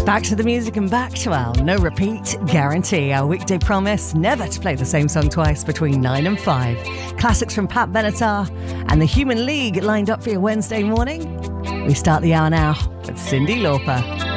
Back to the music and back to our no repeat guarantee, our weekday promise never to play the same song twice between 9 and 5. Classics from Pat Benatar and the Human League lined up for your Wednesday morning. We start the hour now with Cyndi Lauper.